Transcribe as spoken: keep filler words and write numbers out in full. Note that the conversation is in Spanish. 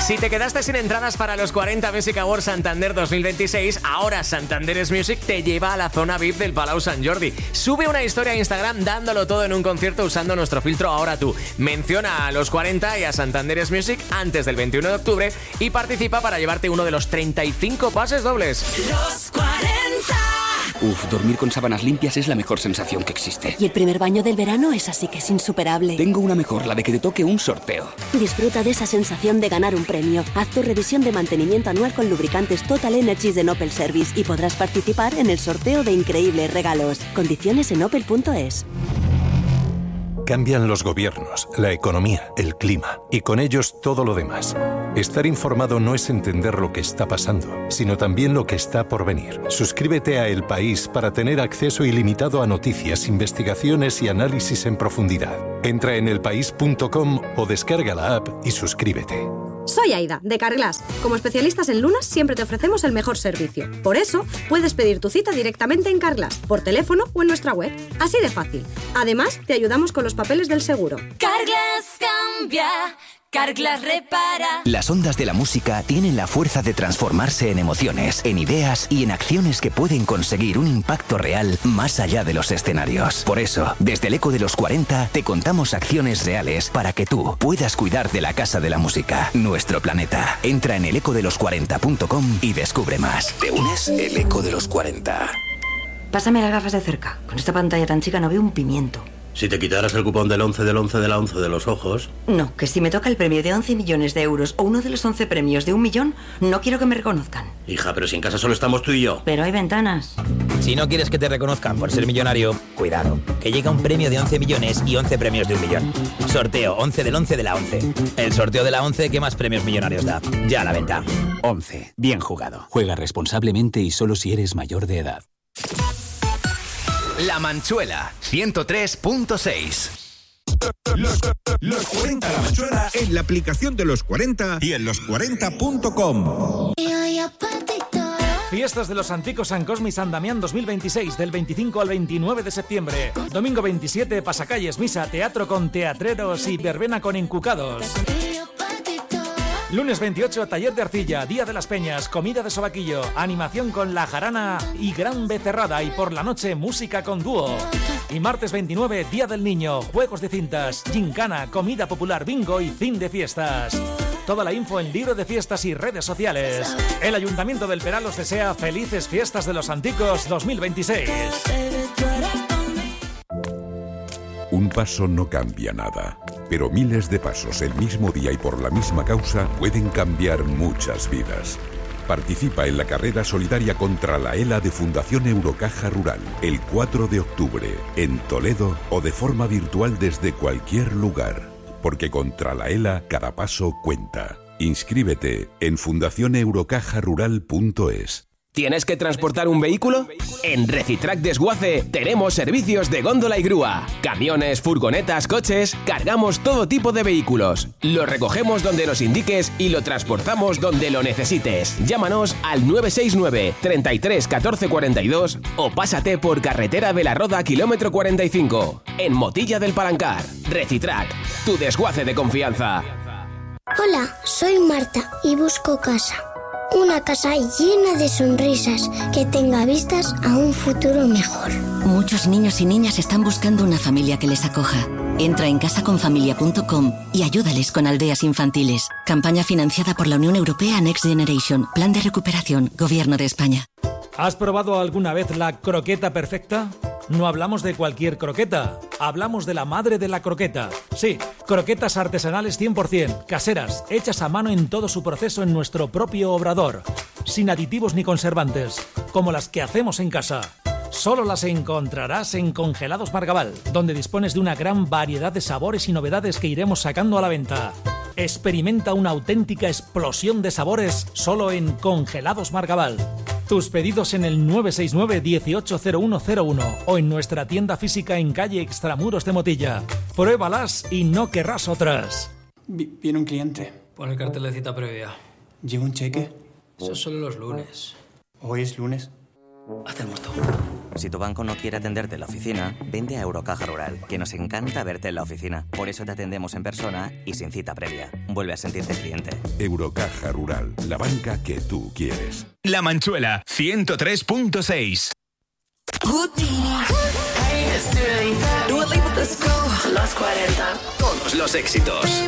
Si te quedaste sin entradas para los cuarenta Music Awards Santander dos mil veintiséis, ahora Santander's Music te lleva a la zona V I P del Palau Sant Jordi. Sube una historia a Instagram dándolo todo en un concierto usando nuestro filtro Ahora Tú. Menciona a los cuarenta y a Santander's Music antes del veintiuno de octubre y participa para llevarte uno de los treinta y cinco pases dobles. Los cuarenta. Uf, dormir con sábanas limpias es la mejor sensación que existe. Y el primer baño del verano es así que es insuperable. Tengo una mejor, la de que te toque un sorteo. Disfruta de esa sensación de ganar un premio. Haz tu revisión de mantenimiento anual con lubricantes Total Energies de Opel Service y podrás participar en el sorteo de increíbles regalos. Condiciones en opel punto es. Cambian los gobiernos, la economía, el clima y con ellos todo lo demás. Estar informado no es entender lo que está pasando, sino también lo que está por venir. Suscríbete a El País para tener acceso ilimitado a noticias, investigaciones y análisis en profundidad. Entra en elpaís punto com o descarga la app y suscríbete. Soy Aida, de Carglass. Como especialistas en lunas siempre te ofrecemos el mejor servicio. Por eso, puedes pedir tu cita directamente en Carglass, por teléfono o en nuestra web. Así de fácil. Además, te ayudamos con los papeles del seguro. Carglass cambia. Carglass repara. Las ondas de la música tienen la fuerza de transformarse en emociones, en ideas y en acciones que pueden conseguir un impacto real más allá de los escenarios. Por eso, desde el Eco de los cuarenta, te contamos acciones reales para que tú puedas cuidar de la Casa de la Música, nuestro planeta. Entra en el eco de los cuarenta punto com y descubre más. ¿Te unes? El Eco de los cuarenta. Pásame las gafas de cerca. Con esta pantalla tan chica no veo un pimiento. Si te quitaras el cupón del once del once de la once de los ojos... No, que si me toca el premio de once millones de euros o uno de los once premios de un millón, no quiero que me reconozcan. Hija, pero si en casa solo estamos tú y yo. Pero hay ventanas. Si no quieres que te reconozcan por ser millonario, cuidado, que llega un premio de once millones y once premios de un millón. Sorteo once del once de la once. El sorteo de la once que más premios millonarios da. Ya a la venta. once. Bien jugado. Juega responsablemente y solo si eres mayor de edad. La Manchuela, ciento tres punto seis. Los, los cuarenta La Manchuela en la aplicación de los cuarenta y en los cuarenta punto com. Fiestas de los Anticos San Cosme y San Damián dos mil veintiséis, del veinticinco al veintinueve de septiembre. Domingo veintisiete, pasacalles, misa, teatro con teatreros y verbena con encucados. Lunes veintiocho, taller de arcilla, Día de las Peñas, comida de sobaquillo, animación con La Jarana y Gran Becerrada, y por la noche música con dúo. Y martes veintinueve, Día del Niño, juegos de cintas, gincana, comida popular, bingo y fin de fiestas. Toda la info en libro de fiestas y redes sociales. El Ayuntamiento del Peral os desea felices Fiestas de los Anticos dos mil veintiséis. Un paso no cambia nada, pero miles de pasos el mismo día y por la misma causa pueden cambiar muchas vidas. Participa en la carrera solidaria contra la ELA de Fundación Eurocaja Rural el cuatro de octubre en Toledo o de forma virtual desde cualquier lugar, porque contra la ELA cada paso cuenta. Inscríbete en fundación eurocaja rural punto es. ¿Tienes que transportar un vehículo? En Recitrac Desguace tenemos servicios de góndola y grúa. Camiones, furgonetas, coches, cargamos todo tipo de vehículos. Lo recogemos donde nos indiques y lo transportamos donde lo necesites. Llámanos al nueve seis nueve, treinta y tres, catorce cuarenta y dos o pásate por carretera de la Roda, kilómetro cuarenta y cinco. En Motilla del Palancar. Recitrac, tu desguace de confianza. Hola, soy Marta y busco casa. Una casa llena de sonrisas que tenga vistas a un futuro mejor. Muchos niños y niñas están buscando una familia que les acoja. Entra en casa con familia punto com y ayúdales con aldeas infantiles. Campaña financiada por la Unión Europea Next Generation. Plan de recuperación. Gobierno de España. ¿Has probado alguna vez la croqueta perfecta? No hablamos de cualquier croqueta, hablamos de la madre de la croqueta. Sí, croquetas artesanales cien por ciento, caseras, hechas a mano en todo su proceso en nuestro propio obrador, sin aditivos ni conservantes, como las que hacemos en casa. Solo las encontrarás en Congelados Margaval, donde dispones de una gran variedad de sabores y novedades que iremos sacando a la venta. Experimenta una auténtica explosión de sabores solo en Congelados Margaval. Tus pedidos en el nueve seis nueve, dieciocho cero uno cero uno o en nuestra tienda física en calle Extramuros de Motilla. Pruébalas y no querrás otras. Viene un cliente. Pon el cartel de cita previa. ¿Lleva un cheque? Eso es solo los lunes. ¿Hoy es lunes? Haz el muerto. Si tu banco no quiere atenderte en la oficina, vente a Eurocaja Rural, que nos encanta verte en la oficina. Por eso te atendemos en persona y sin cita previa. Vuelve a sentirte cliente. Eurocaja Rural, la banca que tú quieres. La Manchuela, ciento tres punto seis. Los cuarenta. Todos los éxitos.